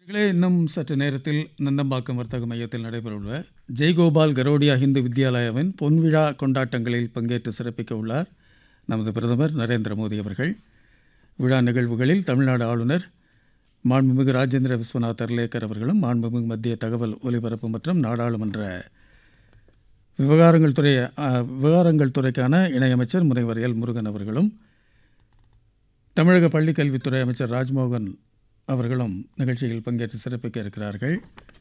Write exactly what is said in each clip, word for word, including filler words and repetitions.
இதிலே இன்னும் சற்று நேரத்தில் நந்தம்பாக்கம் வர்த்தக மையத்தில் நடைபெறவுள்ள ஜெய்கோபால் கரோடியா ஹிந்து வித்யாலயாவின் பொன்விழா கொண்டாட்டங்களில் பங்கேற்று சிறப்பிக்க உள்ளார் நமது பிரதமர் நரேந்திர மோடி அவர்கள். விழா நிகழ்வுகளில் தமிழ்நாடு ஆளுநர் மாண்புமிகு ராஜேந்திர விஸ்வநாத் அர்லேக்கர் அவர்களும், மாண்புமிகு மத்திய தகவல் ஒலிபரப்பு மற்றும் நாடாளுமன்ற விவகாரங்கள் துறை விவகாரங்கள் துறைக்கான இணையமைச்சர் முனைவர் எல் முருகன் அவர்களும், தமிழக பள்ளிக்கல்வித்துறை அமைச்சர் ராஜ்மோகன் அவர்களும் நிகழ்ச்சியில் பங்கேற்று சிறப்பிக்க இருக்கிறார்கள்.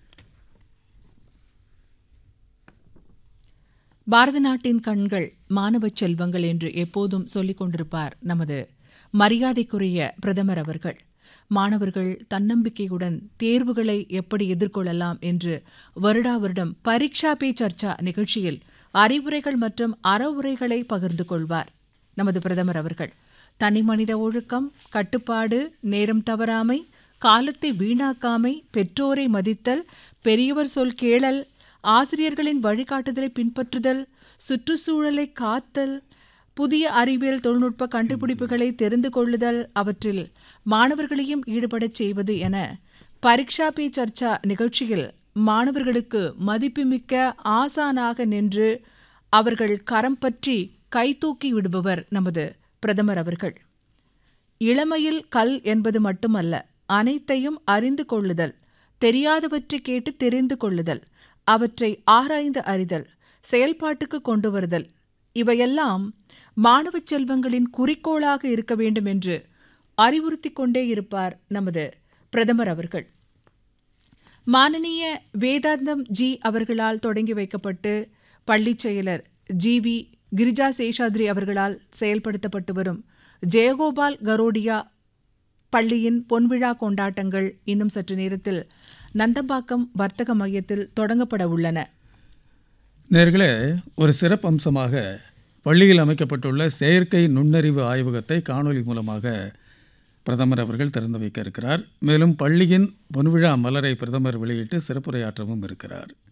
பாரத நாட்டின் கண்கள் மாணவ செல்வங்கள் என்று எப்போதும் சொல்லிக் கொண்டிருப்பார் நமது மரியாதைக்குரிய பிரதமர் அவர்கள். மாணவர்கள் தன்னம்பிக்கையுடன் தேர்வுகளை எப்படி எதிர்கொள்ளலாம் என்று வருடா வருடம் பரீட்சா பே சர்ச்சா நிகழ்ச்சியில் அறிவுரைகள் மற்றும் அறவுரைகளை பகிர்ந்து கொள்வார் நமது பிரதமர் அவர்கள். தனிமனித ஒழுக்கம், கட்டுப்பாடு, நேரம் தவறாமை, காலத்தை வீணாக்காமை, பெற்றோரை மதித்தல், பெரியவர் சொல் கேளல், ஆசிரியர்களின் வழிகாட்டுதலை பின்பற்றுதல், சுற்றுச்சூழலை காத்தல், புதிய அறிவியல் தொழில்நுட்ப கண்டுபிடிப்புகளை தெரிந்து கொள்ளுதல், அவற்றில் மாணவர்களையும் ஈடுபடச் செய்வது என பரீட்சா பே சர்ச்சா நிகழ்ச்சியில் மாணவர்களுக்கு மதிப்புமிக்க ஆசானாக நின்று அவர்கள் கரம் பற்றி கைதூக்கி விடுபவர் நமது பிரதமர் அவர்கள். இளமையில் கல் என்பது மட்டுமல்ல, அனைத்தையும் அறிந்து கொள்ளுதல், தெரியாதவற்றை கேட்டு தெரிந்து கொள்ளுதல், அவற்றை ஆராய்ந்து அறிதல், செயல்பாட்டுக்கு கொண்டு வருதல், இவையெல்லாம் மாணவ செல்வங்களின் குறிக்கோளாக இருக்க வேண்டும் என்று அறிவுறுத்தி கொண்டே இருப்பார் நமது பிரதமர் அவர்கள். மானனீய வேதாந்தம் ஜி அவர்களால் தொடங்கி வைக்கப்பட்டு பள்ளிச் செயலர் ஜி வி கிரிஜா சேஷாத்ரி அவர்களால் செயல்படுத்தப்பட்டு வரும் ஜெயகோபால் கரோடியா பள்ளியின் பொன்விழா கொண்டாட்டங்கள் இன்னும் சற்று நேரத்தில் நந்தம்பாக்கம் வர்த்தக மையத்தில் தொடங்கப்பட உள்ளன. நேர்களே, ஒரு சிறப்பு அம்சமாக பள்ளியில் அமைக்கப்பட்டுள்ள செயற்கை நுண்ணறிவு ஆய்வகத்தை காணொலி மூலமாக பிரதமர் அவர்கள் திறந்து வைக்க இருக்கிறார். மேலும் பள்ளியின் பொன்விழா மலரை பிரதமர் வெளியிட்டு சிறப்புரையாற்றவும் இருக்கிறார்.